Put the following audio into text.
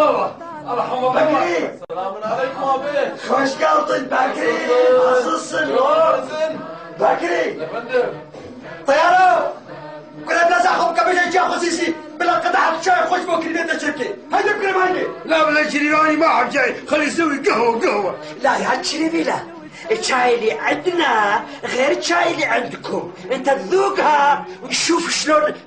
الله ارحم بكري. السلام عليكم ابي. خوش قلطن بكري. عزيزسن بكري. يا فندم. طيارة كنا نزعهم كبير جا خصيصي بلا قطعة شاي خوش بكري بدنا شركة. هيدا بكري ماني. لا ولا شريراني ما حد جاي، خلي يسوي قهوة. لا يا شريبي لا. الشاي اللي عندنا غير الشاي اللي عندكم. انت تذوقها وتشوف شلون